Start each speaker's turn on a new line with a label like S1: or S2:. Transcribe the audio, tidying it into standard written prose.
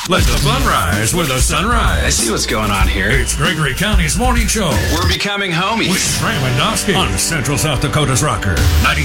S1: Let the fun rise with a sunrise.
S2: I see what's going on here.
S1: It's Gregory County's morning show
S2: We're becoming homies.
S1: with Ray Wendowski on Central South Dakota's Rocker 90.